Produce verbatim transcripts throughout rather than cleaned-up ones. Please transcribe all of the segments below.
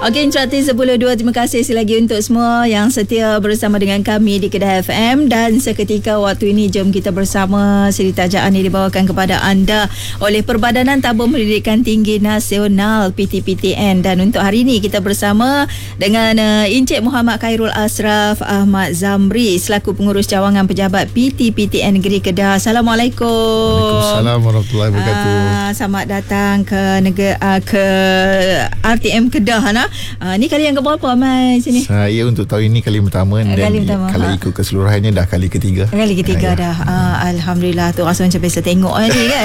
Okey, Interaktif sepuluh dua, terima kasih sekali lagi untuk semua yang setia bersama dengan kami di Kedah F M. Dan seketika waktu ini, jom kita bersama siri tajaan yang dibawakan kepada anda oleh Perbadanan Tabung Pendidikan Tinggi Nasional P T P T N. Dan untuk hari ini kita bersama dengan uh, Encik Muhammad Khairul Asraf Ahmad Zamri selaku Pengurus Cawangan Pejabat P T P T N Negeri Kedah. Assalamualaikum. Waalaikumsalam warahmatullahi wabarakatuh. Uh, selamat datang ke negara uh, ke R T M Kedah, Hana. Uh, ni kali yang keberapa Mai sini? Saya untuk tahun ini kali pertama, dan kali pertama, kalau ha. ikut keseluruhannya dah kali ketiga. Kali ketiga ya, dah. ya. Uh, Alhamdulillah, tu rasa macam biasa tengok ni kan.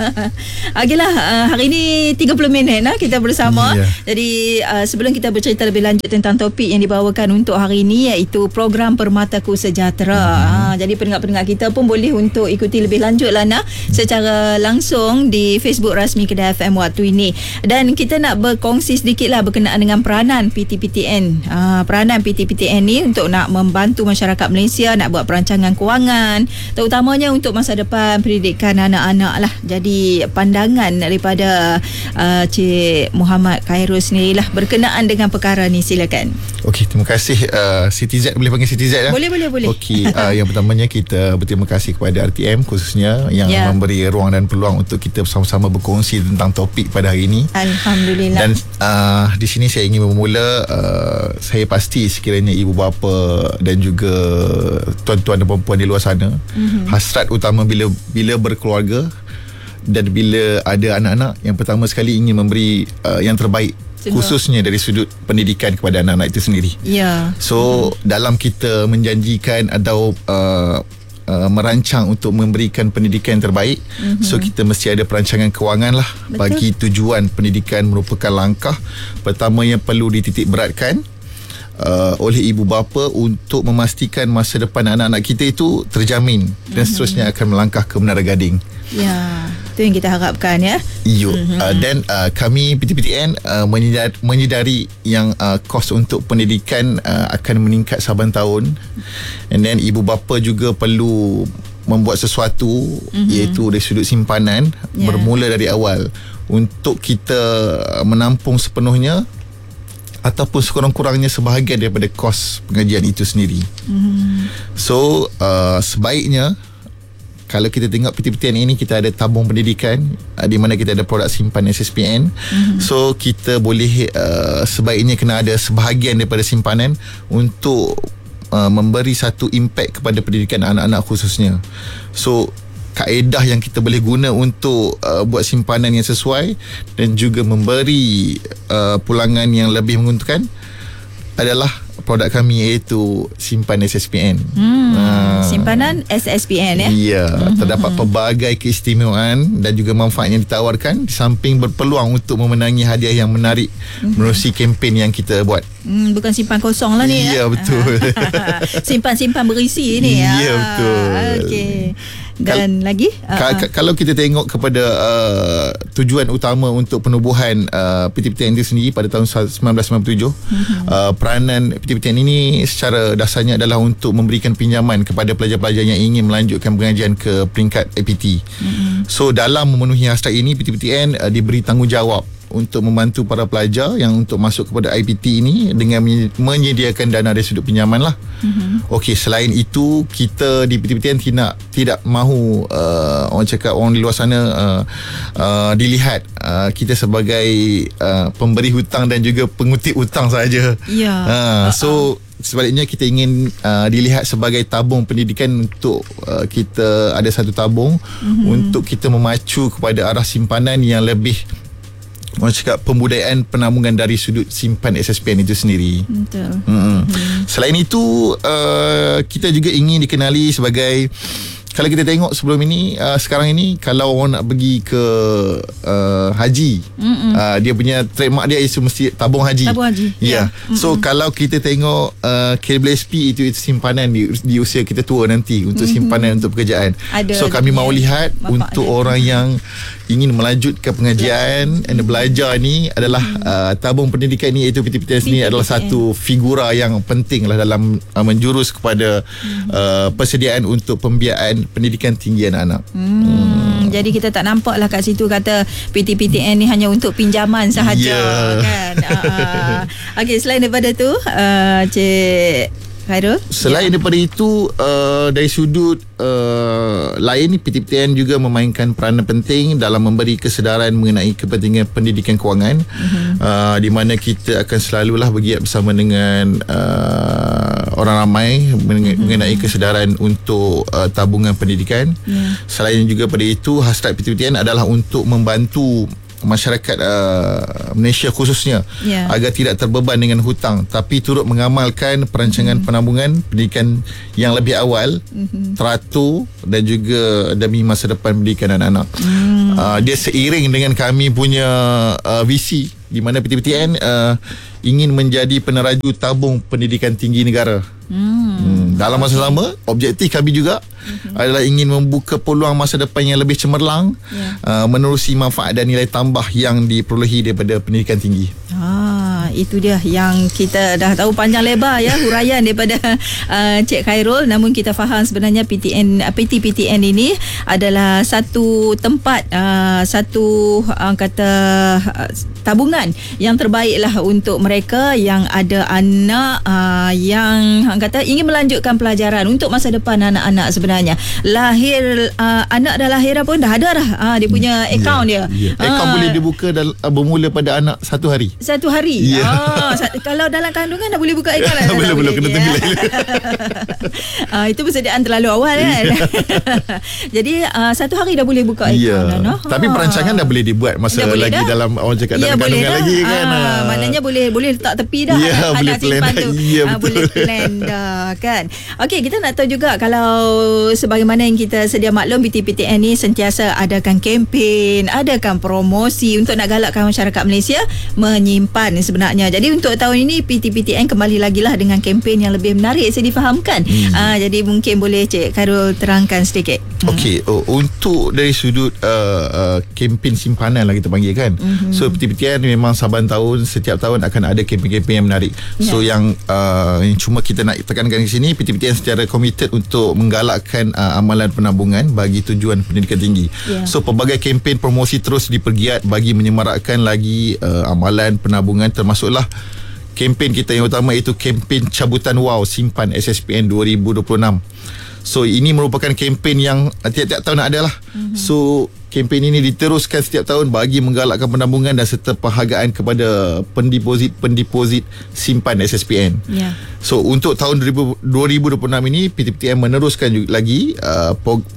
Okeylah, uh, hari ni tiga puluh minit nah kita bersama. Ya. Jadi uh, sebelum kita bercerita lebih lanjut tentang topik yang dibawakan untuk hari ini, iaitu program Permataku Sejahtera. Hmm. Uh, jadi pendengar-pendengar kita pun boleh untuk ikuti lebih lanjut lah nah secara langsung di Facebook rasmi Kedah F M waktu ini. Dan kita nak berkongsi sedikit lah berkenaan dengan peranan P T P T N. Uh, peranan P T P T N ni untuk nak membantu masyarakat Malaysia nak buat perancangan kewangan, terutamanya untuk masa depan pendidikan anak-anak lah. Jadi pandangan daripada uh, Cik Muhammad Khairul sendiri lah berkenaan dengan perkara ni, silakan. Okey, terima kasih uh, Siti Z, boleh panggil Siti Z lah? Boleh, boleh, boleh. Okey, uh, yang pertamanya kita berterima kasih kepada R T M khususnya yang yeah. memberi ruang dan peluang untuk kita bersama-sama berkongsi tentang topik pada hari ini. Alhamdulillah. Dan uh, di sini saya ingin bermula, uh, saya pasti sekiranya ibu bapa dan juga tuan-tuan dan puan-puan di luar sana, mm-hmm. hasrat utama bila bila berkeluarga dan bila ada anak-anak, yang pertama sekali ingin memberi uh, yang terbaik, Tengok. khususnya dari sudut pendidikan kepada anak-anak itu sendiri. Ya. So mm-hmm. dalam kita menjanjikan atau uh, Uh, merancang untuk memberikan pendidikan yang terbaik, mm-hmm. so kita mesti ada perancangan kewangan lah. Betul. Bagi tujuan pendidikan merupakan langkah pertama yang perlu dititik beratkan uh, oleh ibu bapa untuk memastikan masa depan anak-anak kita itu terjamin, mm-hmm. dan seterusnya akan melangkah ke Menara Gading. Ya, itu yang kita harapkan ya. Yo, mm-hmm. uh, dan uh, kami P T P T N uh, menyedari, menyedari yang uh, kos untuk pendidikan uh, akan meningkat saban tahun, and then ibu bapa juga perlu membuat sesuatu, mm-hmm. iaitu dari sudut simpanan, yeah. bermula dari awal untuk kita menampung sepenuhnya ataupun sekurang-kurangnya sebahagian daripada kos pengajian itu sendiri. Mm-hmm. So uh, sebaiknya kalau kita tengok P T P T N ini, kita ada tabung pendidikan uh, di mana kita ada produk simpan S S P N. Mm-hmm. So kita boleh uh, sebaiknya kena ada sebahagian daripada simpanan untuk uh, memberi satu impact kepada pendidikan anak-anak khususnya. So kaedah yang kita boleh guna untuk uh, buat simpanan yang sesuai dan juga memberi uh, pulangan yang lebih menguntungkan adalah produk kami, iaitu simpan S S P N. Hmm, uh, simpanan S S P N ya. Ya, terdapat pelbagai keistimewaan dan juga manfaat yang ditawarkan, di samping berpeluang untuk memenangi hadiah yang menarik menerusi kempen yang kita buat. Hmm, bukan simpan kosong lah ni. Ya, betul. Simpan-simpan berisi ni. Ya, betul. Okey. Dan Kal- lagi ka- ka- kalau kita tengok kepada uh, tujuan utama untuk penubuhan uh, P T P T N itu sendiri pada tahun sembilan belas sembilan puluh tujuh, mm-hmm. uh, peranan P T P T N ini secara dasarnya adalah untuk memberikan pinjaman kepada pelajar-pelajar yang ingin melanjutkan pengajian ke peringkat A P T. Mm-hmm. So dalam memenuhi hasrat ini, P T P T N uh, diberi tanggungjawab untuk membantu para pelajar yang untuk masuk kepada I P T ini dengan menyediakan dana dari sudut pinjaman lah. Mm-hmm. Okey, selain itu kita di P T P T N tidak tidak mahu uh, orang cakap orang di luar sana uh, uh, dilihat uh, kita sebagai uh, pemberi hutang dan juga pengutip hutang saja. Ya. Uh, so sebaliknya kita ingin uh, dilihat sebagai tabung pendidikan untuk uh, kita ada satu tabung, mm-hmm. untuk kita memacu kepada arah simpanan yang lebih, orang cakap, pembudayaan penambungan dari sudut simpan S S P N itu sendiri. Betul. Mm-hmm. Mm-hmm. Selain itu, uh, kita juga ingin dikenali sebagai, kalau kita tengok sebelum ini, uh, sekarang ini kalau orang nak pergi ke uh, haji, uh, dia punya trademark dia isu mesti tabung haji. Tabung haji. Ya. Yeah. Yeah. So kalau kita tengok uh, K W S P itu, itu simpanan di, di usia kita tua nanti untuk mm-hmm. simpanan untuk pekerjaan. Ada, so kami mahu lihat untuk dia. Orang yang ingin melanjutkan pengajian dan belajar ni adalah hmm. uh, tabung pendidikan ni, iaitu P T P T N ni adalah satu figura yang penting lah dalam uh, menjurus kepada hmm. uh, persediaan untuk pembiayaan pendidikan tinggi anak-anak. Hmm. Hmm. Jadi kita tak nampak lah kat situ kata P T P T N ni hanya untuk pinjaman sahaja, yeah. kan. Uh, Okey, selain daripada tu, uh, Cik Khairul, selain ya. daripada itu, uh, dari sudut uh, lain, P T P T N juga memainkan peranan penting dalam memberi kesedaran mengenai kepentingan pendidikan kewangan, uh-huh. uh, di mana kita akan selalulah bergiat bersama dengan uh, orang ramai mengenai uh-huh. kesedaran untuk uh, tabungan pendidikan. Yeah. Selain juga pada itu, hasrat P T P T N adalah untuk membantu masyarakat uh, Malaysia khususnya, yeah. agar tidak terbeban dengan hutang, tapi turut mengamalkan perancangan mm. penabungan pendidikan yang lebih awal, mm-hmm. teratur dan juga demi masa depan pendidikan anak-anak. Mm. Uh, dia seiring dengan kami punya uh, visi di mana P T P T N uh, ingin menjadi peneraju tabung pendidikan tinggi negara. Hmm. Hmm. Dalam masa sama, objektif kami juga uh-huh. adalah ingin membuka peluang masa depan yang lebih cemerlang, yeah. uh, menerusi manfaat dan nilai tambah yang diperolehi daripada pendidikan tinggi. Ah, itu dia yang kita dah tahu panjang lebar ya, huraian daripada uh, Cik Khairul. Namun kita faham sebenarnya P T N, P T P T N ini adalah satu tempat, uh, satu uh, kata uh, tabungan yang terbaiklah untuk mereka yang ada anak uh, yang kata ingin melanjutkan pelajaran untuk masa depan anak-anak. Sebenarnya lahir uh, anak dah lahir pun dah ada dah uh, dia punya akaun yeah, dia. Yeah. Akaun uh, boleh dibuka dal- bermula pada anak satu hari. Satu hari. Yeah. Oh, kalau dalam kandungan dah boleh buka akaun lah. boleh boleh kena tunggu lagi. uh, itu persediaan terlalu awal kan. Jadi uh, satu hari dah boleh buka akaun. Yeah. No? Tapi perancangan dah boleh dibuat masa lagi dah? dalam orang cakap yeah, dalam kandungan lagi kan. Uh, maknanya boleh boleh letak tepi dah. Yeah, anak, boleh anak simpan tu. Yeah, uh, boleh plan dah kan. Okey, kita nak tahu juga kalau sebagaimana yang kita sedia maklum, P T P T N ni sentiasa adakan kempen, adakan promosi untuk nak galakkan masyarakat Malaysia menyimpan sebenarnya. Jadi untuk tahun ini P T P T N kembali lagi lah dengan kempen yang lebih menarik saya difahamkan. Hmm. Uh, jadi mungkin boleh Cik Khairul terangkan sedikit. Okey, oh, untuk dari sudut uh, uh, kempen simpanan lah kita panggil kan. Mm-hmm. So P T P T N memang saban tahun, setiap tahun akan ada kempen-kempen yang menarik. Yeah. So yang uh, yang cuma kita nak tekankan di sini, P T P T N secara komited untuk menggalakkan uh, amalan penabungan bagi tujuan pendidikan tinggi. Yeah. So pelbagai kempen promosi terus dipergiat bagi menyemarakkan lagi uh, amalan penabungan, termasuklah kempen kita yang utama iaitu kempen cabutan wow simpan S S P N dua ribu dua puluh enam. So ini merupakan kempen yang tiap-tiap tahun ada lah. Mm-hmm. So kempen ini diteruskan setiap tahun bagi menggalakkan penabungan dan serta penghargaan kepada pendeposit-pendeposit simpan S S P N. Yeah. So untuk tahun dua ribu dua puluh enam ini P T P T N meneruskan juga lagi uh,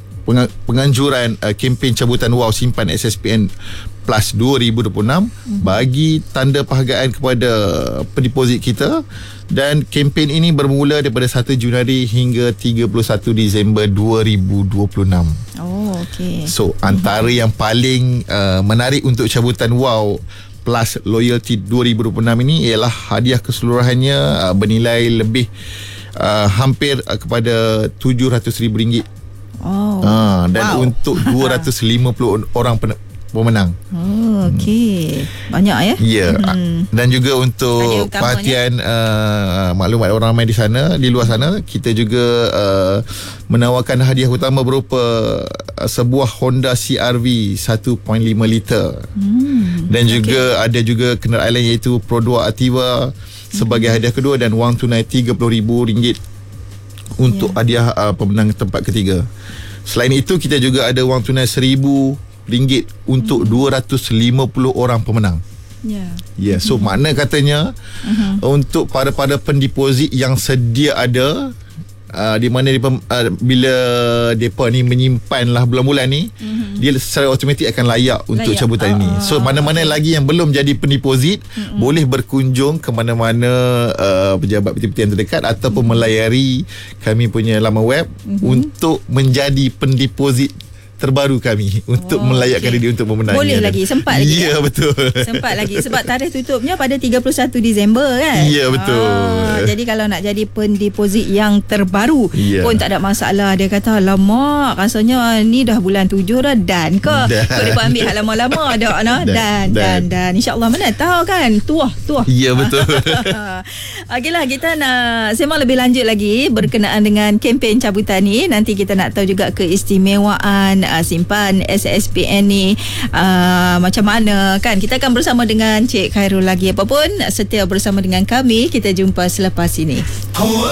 penganjuran uh, kempen cabutan wow simpan S S P N Plus dua ribu dua puluh enam hmm. bagi tanda penghargaan kepada pendeposit kita, dan kempen ini bermula daripada satu Januari hingga tiga puluh satu Disember dua ribu dua puluh enam. Oh, okey. So antara hmm. yang paling uh, menarik untuk cabutan wow Plus Loyalty dua ribu dua puluh enam ini ialah hadiah keseluruhannya uh, bernilai lebih uh, hampir uh, kepada tujuh ratus ribu ringgit. Oh. Uh, dan wow. untuk dua ratus lima puluh orang pen- pemenang. Oh, okey. Banyak ya? Ya. Hmm. Dan juga untuk perhatian uh, maklumat orang ramai di sana, di luar sana, kita juga uh, menawarkan hadiah utama berupa uh, sebuah Honda C R V satu perpuluhan lima liter. Hmm. Dan juga okay. ada juga kenderaan lain iaitu Pro dua Activa sebagai hmm. hadiah kedua, dan wang tunai tiga puluh ribu ringgit untuk yeah. hadiah uh, pemenang tempat ketiga. Selain itu, kita juga ada wang tunai seribu ringgit untuk hmm. dua ratus lima puluh orang pemenang. Ya. Yeah. Yeah, so hmm. makna katanya uh-huh. untuk para-para pendeposit yang sedia ada uh, di mana dia, uh, bila depa ni menyimpanlah bulan-bulan ni, uh-huh. dia secara automatik akan layak untuk layak. cabutan uh, ini. So mana-mana okay. lagi yang belum jadi pendeposit uh-huh. boleh berkunjung ke mana-mana uh, pejabat P T P T N terdekat ataupun uh-huh. melayari kami punya laman web uh-huh. untuk menjadi pendeposit terbaru kami untuk oh, melayakkan okay. diri untuk memenangi. Boleh lagi, sempat lagi. Ya, betul. Sempat lagi sebab tarikh tutupnya pada tiga puluh satu Disember kan. Ya, betul. Ah, jadi kalau nak jadi pendeposit yang terbaru ya. pun tak ada masalah. Dia kata, "Lama, rasanya ni dah bulan tujuh dah dan ke? Kau dapat ambil hal lama-lama dah no? dan, dan dan dan insya-Allah mana tahu kan tuah tuah." Ya, betul. Okeylah, kita nak sembang lebih lanjut lagi berkenaan dengan kempen cabutan ni. Nanti kita nak tahu juga keistimewaan uh, simpan S S P N ni uh, macam mana kan. Kita akan bersama dengan Cik Khairul lagi. Apapun setia bersama dengan kami. Kita jumpa selepas ini.